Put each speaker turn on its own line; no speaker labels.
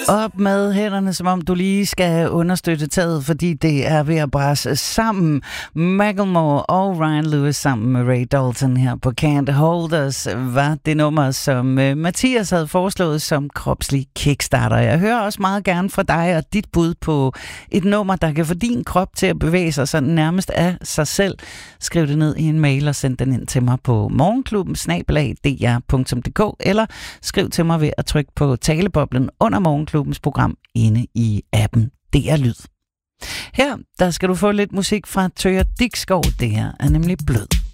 Op med hænderne, som om du lige skal understøtte taget, fordi det er ved at brase sammen. Macklemore og Ryan Lewis sammen med Ray Dalton her på Can't Hold Us var det nummer, som Mathias havde foreslået som kropslig kickstarter. Jeg hører også meget gerne fra dig og dit bud på et nummer, der kan få din krop til at bevæge sig sådan nærmest af sig selv. Skriv det ned i en mail og send den ind til mig på morgenklubben@dr.dk eller skriv til mig ved at trykke på taleboblen under Morgenklubbens program inde i appen DR Lyd. Her, der skal du få lidt musik fra Tøger Dikskov. Det her er nemlig Blød.